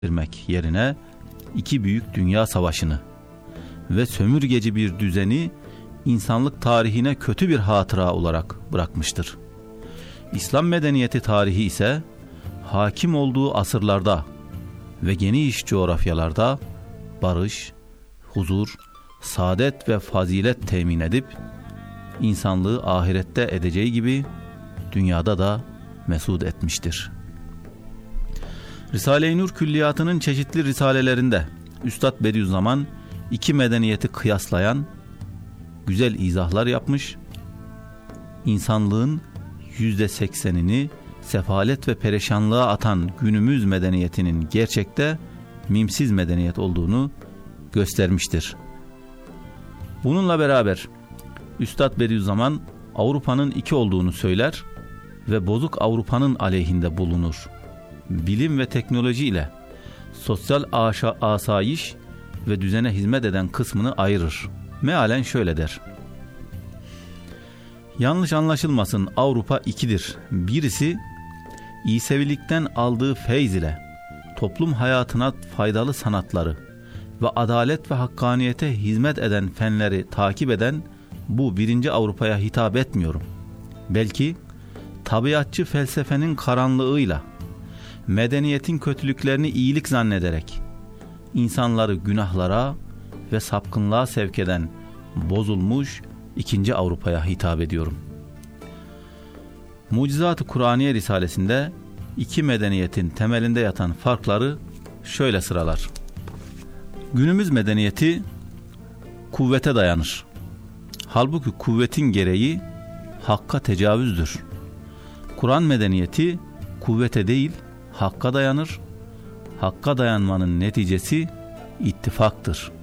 vermek yerine iki büyük dünya savaşını ve sömürgeci bir düzeni insanlık tarihine kötü bir hatıra olarak bırakmıştır. İslam medeniyeti tarihi ise hakim olduğu asırlarda ve geniş coğrafyalarda barış, huzur, saadet ve fazilet temin edip insanlığı ahirette edeceği gibi dünyada da mesut etmiştir. Risale-i Nur külliyatının çeşitli risalelerinde Üstad Bediüzzaman iki medeniyeti kıyaslayan güzel izahlar yapmış, insanlığın %80'ini sefalet ve perişanlığa atan günümüz medeniyetinin gerçekte mimsiz medeniyet olduğunu göstermiştir. Bununla beraber Üstad Bediüzzaman Avrupa'nın iki olduğunu söyler ve bozuk Avrupa'nın aleyhinde bulunur. Bilim ve teknoloji ile sosyal asayiş ve düzene hizmet eden kısmını ayırır. Mealen şöyle der: yanlış anlaşılmasın, Avrupa ikidir. Birisi İsevilikten aldığı feyz ile toplum hayatına faydalı sanatları ve adalet ve hakkaniyete hizmet eden fenleri takip eden bu birinci Avrupa'ya hitap etmiyorum. Belki tabiatçı felsefenin karanlığıyla medeniyetin kötülüklerini iyilik zannederek insanları günahlara ve sapkınlığa sevk eden bozulmuş ikinci Avrupa'ya hitap ediyorum. Mucizat-ı Kur'aniye Risalesinde iki medeniyetin temelinde yatan farkları şöyle sıralar. Günümüz medeniyeti kuvvete dayanır. Halbuki kuvvetin gereği hakka tecavüzdür. Kur'an medeniyeti kuvvete değil hakka dayanır. Hakka dayanmanın neticesi ittifaktır.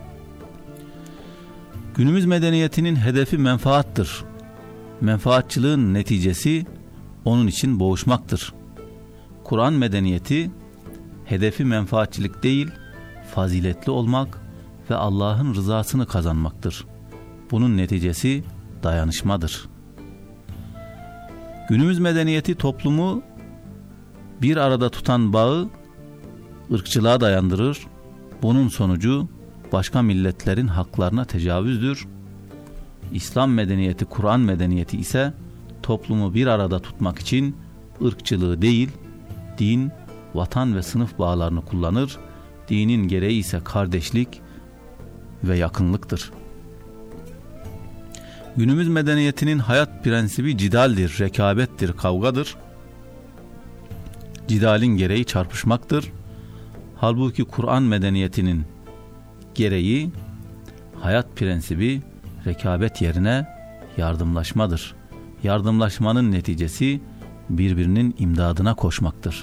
Günümüz medeniyetinin hedefi menfaattır. Menfaatçılığın neticesi onun için boğuşmaktır. Kur'an medeniyeti hedefi menfaatçilik değil, faziletli olmak ve Allah'ın rızasını kazanmaktır. Bunun neticesi dayanışmadır. Günümüz medeniyeti toplumu bir arada tutan bağı ırkçılığa dayandırır. Bunun sonucu başka milletlerin haklarına tecavüzdür. İslam medeniyeti, Kur'an medeniyeti ise toplumu bir arada tutmak için ırkçılığı değil, din, vatan ve sınıf bağlarını kullanır. Dinin gereği ise kardeşlik ve yakınlıktır. Günümüz medeniyetinin hayat prensibi cidaldir, rekabettir, kavgadır. Cidalin gereği çarpışmaktır. Halbuki Kur'an medeniyetinin gereği, hayat prensibi rekabet yerine yardımlaşmadır. Yardımlaşmanın neticesi birbirinin imdadına koşmaktır.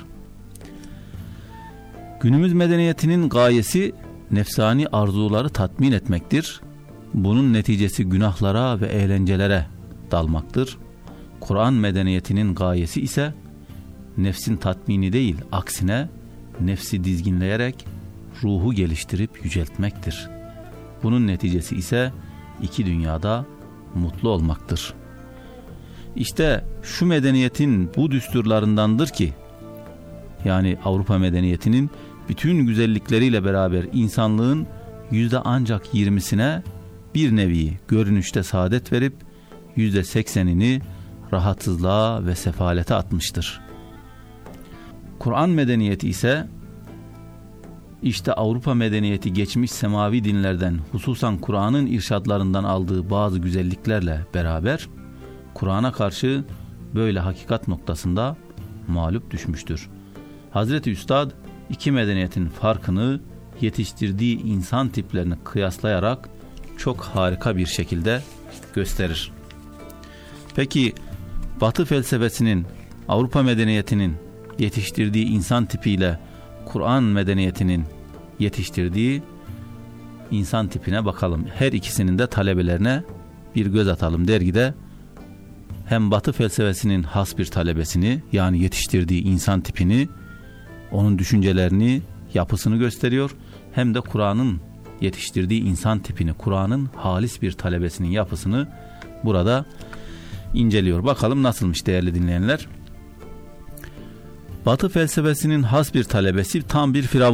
Günümüz medeniyetinin gayesi nefsani arzuları tatmin etmektir. Bunun neticesi günahlara ve eğlencelere dalmaktır. Kur'an medeniyetinin gayesi ise nefsin tatmini değil, aksine nefsi dizginleyerek ruhu geliştirip yüceltmektir. Bunun neticesi ise iki dünyada mutlu olmaktır. İşte şu medeniyetin bu düsturlarındandır ki, yani Avrupa medeniyetinin bütün güzellikleriyle beraber insanlığın ancak %20'sine bir nevi görünüşte saadet verip %80'ini rahatsızlığa ve sefalete atmıştır. Kur'an medeniyeti ise işte Avrupa medeniyeti geçmiş semavi dinlerden, hususan Kur'an'ın irşadlarından aldığı bazı güzelliklerle beraber Kur'an'a karşı böyle hakikat noktasında mağlup düşmüştür. Hazreti Üstad iki medeniyetin farkını yetiştirdiği insan tiplerini kıyaslayarak çok harika bir şekilde gösterir. Peki Batı felsefesinin, Avrupa medeniyetinin yetiştirdiği insan tipiyle Kur'an medeniyetinin yetiştirdiği insan tipine bakalım. Her ikisinin de talebelerine bir göz atalım. Dergide hem Batı felsefesinin has bir talebesini, yani yetiştirdiği insan tipini, onun düşüncelerini, yapısını gösteriyor. Hem de Kur'an'ın yetiştirdiği insan tipini, Kur'an'ın halis bir talebesinin yapısını burada inceliyor. Bakalım nasılmış değerli dinleyenler. Batı felsefesinin has bir talebesi, tam bir firavun